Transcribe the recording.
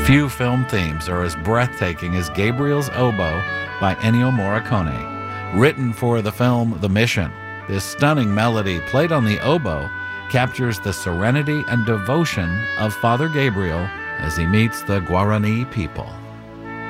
Few film themes are as breathtaking as Gabriel's Oboe by Ennio Morricone. Written for the film The Mission, this stunning melody played on the oboe captures the serenity and devotion of Father Gabriel as he meets the Guarani people.